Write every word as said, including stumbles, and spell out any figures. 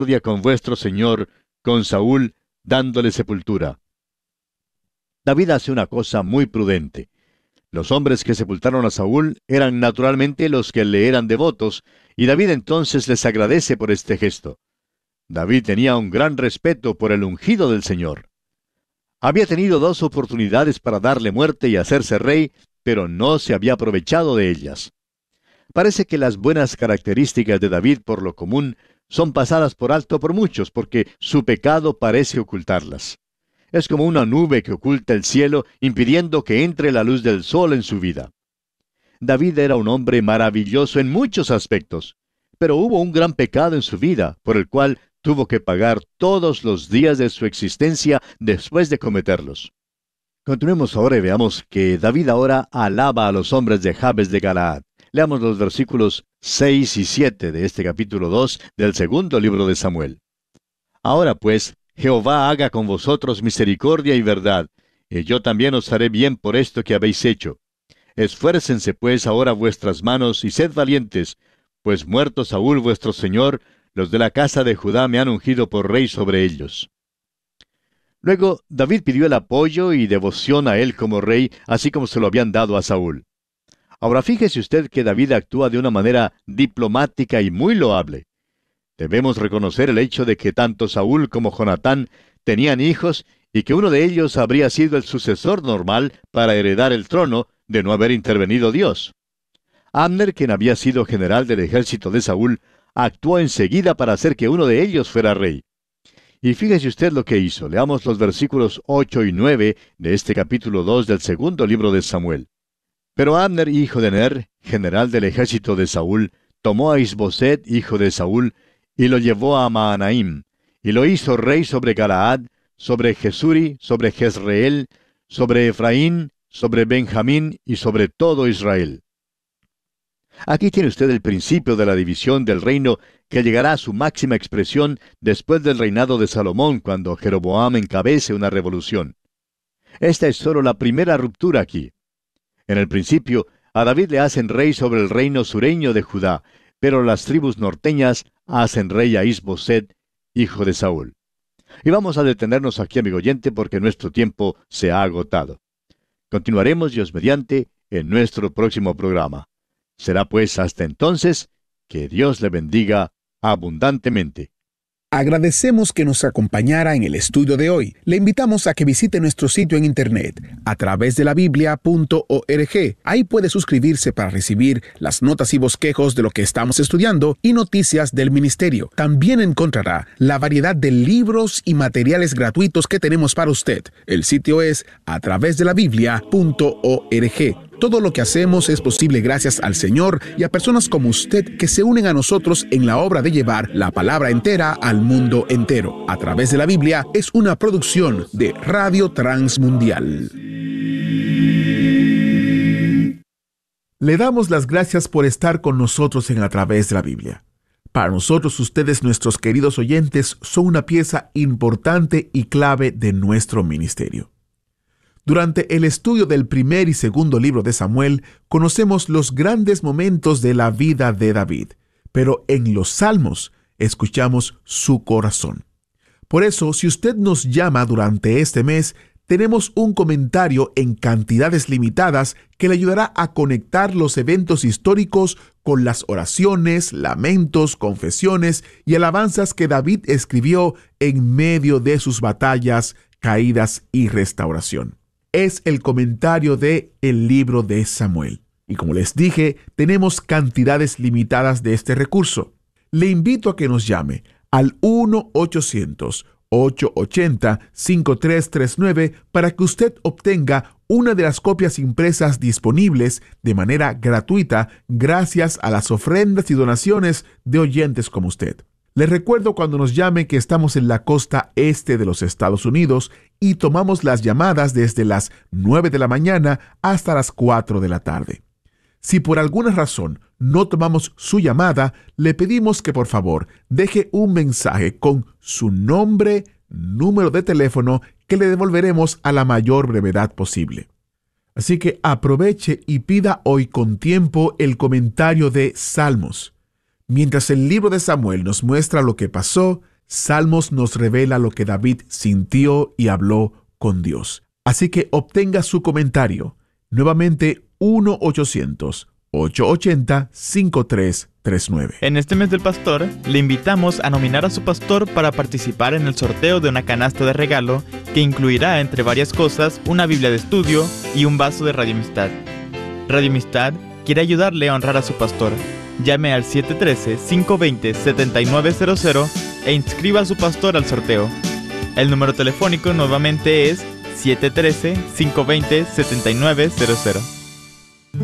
con vuestro señor, con Saúl, dándole sepultura. David hace una cosa muy prudente. Los hombres que sepultaron a Saúl eran naturalmente los que le eran devotos, y David entonces les agradece por este gesto. David tenía un gran respeto por el ungido del Señor. Había tenido dos oportunidades para darle muerte y hacerse rey, pero no se había aprovechado de ellas. Parece que las buenas características de David, por lo común, son pasadas por alto por muchos, porque su pecado parece ocultarlas. Es como una nube que oculta el cielo, impidiendo que entre la luz del sol en su vida. David era un hombre maravilloso en muchos aspectos, pero hubo un gran pecado en su vida, por el cual tuvo que pagar todos los días de su existencia después de cometerlos. Continuemos ahora y veamos que David ahora alaba a los hombres de Jabes de Galaad. Leamos los versículos seis y siete de este capítulo dos del segundo libro de Samuel. Ahora pues, Jehová haga con vosotros misericordia y verdad, y yo también os haré bien por esto que habéis hecho. Esfuércense pues ahora vuestras manos y sed valientes, pues muerto Saúl vuestro señor, los de la casa de Judá me han ungido por rey sobre ellos. Luego, David pidió el apoyo y devoción a él como rey, así como se lo habían dado a Saúl. Ahora fíjese usted que David actúa de una manera diplomática y muy loable. Debemos reconocer el hecho de que tanto Saúl como Jonatán tenían hijos y que uno de ellos habría sido el sucesor normal para heredar el trono de no haber intervenido Dios. Abner, quien había sido general del ejército de Saúl, actuó enseguida para hacer que uno de ellos fuera rey. Y fíjese usted lo que hizo. Leamos los versículos ocho y nueve de este capítulo dos del segundo libro de Samuel. Pero Abner, hijo de Ner, general del ejército de Saúl, tomó a Isboset, hijo de Saúl, y lo llevó a Mahanaim, y lo hizo rey sobre Galaad, sobre Jesuri, sobre Jezreel, sobre Efraín, sobre Benjamín y sobre todo Israel. Aquí tiene usted el principio de la división del reino que llegará a su máxima expresión después del reinado de Salomón, cuando Jeroboam encabece una revolución. Esta es solo la primera ruptura aquí. En el principio, a David le hacen rey sobre el reino sureño de Judá, pero las tribus norteñas hacen rey a Isboset, hijo de Saúl. Y vamos a detenernos aquí, amigo oyente, porque nuestro tiempo se ha agotado. Continuaremos, Dios mediante, en nuestro próximo programa. Será pues hasta entonces que Dios le bendiga abundantemente. Agradecemos que nos acompañara en el estudio de hoy. Le invitamos a que visite nuestro sitio en internet a través de la biblia punto org. Ahí puede suscribirse para recibir las notas y bosquejos de lo que estamos estudiando y noticias del ministerio. También encontrará la variedad de libros y materiales gratuitos que tenemos para usted. El sitio es a través de la biblia punto org. Todo lo que hacemos es posible gracias al Señor y a personas como usted que se unen a nosotros en la obra de llevar la palabra entera al mundo entero. A través de la Biblia es una producción de Radio Transmundial. Le damos las gracias por estar con nosotros en A Través de la Biblia. Para nosotros, ustedes, nuestros queridos oyentes, son una pieza importante y clave de nuestro ministerio. Durante el estudio del primer y segundo libro de Samuel, conocemos los grandes momentos de la vida de David, pero en los Salmos escuchamos su corazón. Por eso, si usted nos llama durante este mes, tenemos un comentario en cantidades limitadas que le ayudará a conectar los eventos históricos con las oraciones, lamentos, confesiones y alabanzas que David escribió en medio de sus batallas, caídas y restauración. Es el comentario de el libro de Samuel. Y como les dije, tenemos cantidades limitadas de este recurso. Le invito a que nos llame al uno ochocientos, ocho ochenta, cinco tres tres nueve para que usted obtenga una de las copias impresas disponibles de manera gratuita gracias a las ofrendas y donaciones de oyentes como usted. Les recuerdo cuando nos llame que estamos en la costa este de los Estados Unidos y tomamos las llamadas desde las nueve de la mañana hasta las cuatro de la tarde. Si por alguna razón no tomamos su llamada, le pedimos que por favor deje un mensaje con su nombre, número de teléfono, que le devolveremos a la mayor brevedad posible. Así que aproveche y pida hoy con tiempo el comentario de Salmos. Mientras el libro de Samuel nos muestra lo que pasó, Salmos nos revela lo que David sintió y habló con Dios. Así que obtenga su comentario. Nuevamente, uno ochocientos, ochocientos ochenta, cincuenta y tres treinta y nueve. En este mes del pastor, le invitamos a nominar a su pastor para participar en el sorteo de una canasta de regalo que incluirá, entre varias cosas, una Biblia de estudio y un vaso de Radio Amistad. Radio Amistad quiere ayudarle a honrar a su pastor. Llame al siete uno tres, cinco dos cero, siete nueve cero cero e inscriba a su pastor al sorteo. El número telefónico nuevamente es siete uno tres, cinco dos cero, siete nueve cero cero.